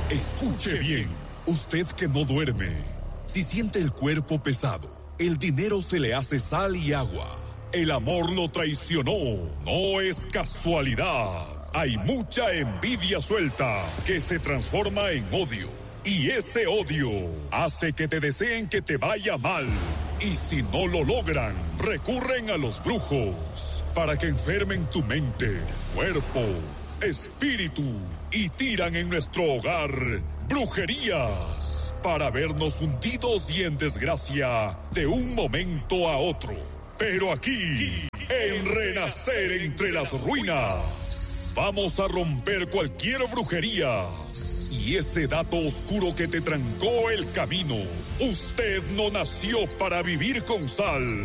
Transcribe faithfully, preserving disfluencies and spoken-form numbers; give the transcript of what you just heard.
Escuche bien, usted que no duerme. Si siente el cuerpo pesado, el dinero se le hace sal y agua, el amor lo traicionó, no es casualidad. Hay mucha envidia suelta que se transforma en odio. Y ese odio hace que te deseen que te vaya mal. Y si no lo logran, recurren a los brujos para que enfermen tu mente, cuerpo, espíritu y tiran en nuestro hogar brujerías para vernos hundidos y en desgracia de un momento a otro. Pero aquí, en Renacer entre las Ruinas, vamos a romper cualquier brujería y ese dato oscuro que te trancó el camino. Usted no nació para vivir con sal.